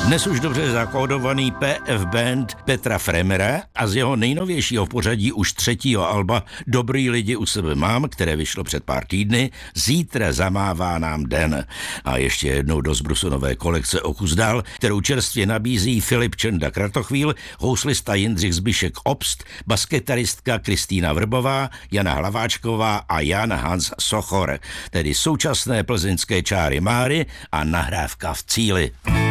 Dnes už dobře zakódovaný PF Band Petra Fremera a z jeho nejnovějšího pořadí už třetího alba Dobrý lidi u sebe mám, které vyšlo před pár týdny, Zítra zamává nám den. A ještě jednou do zbrusu nové kolekce O kus dál, kterou čerstvě nabízí Filip Čenda Kratochvíl, houslista Jindřich Zbyšek Obst, baskytaristka Kristýna Vrbová, Jana Hlaváčková a Jan Hans Sochor, tedy současné plzeňské čáry máry a nahrávka v cíli.